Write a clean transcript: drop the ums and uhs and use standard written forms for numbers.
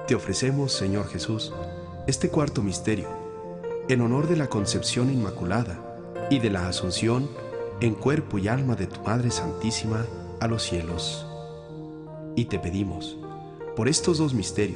Te ofrecemos, Señor Jesús, este cuarto misterio, en honor de la concepción inmaculada y de la asunción en cuerpo y alma de tu Madre Santísima a los cielos. Y te pedimos, por estos dos misterios,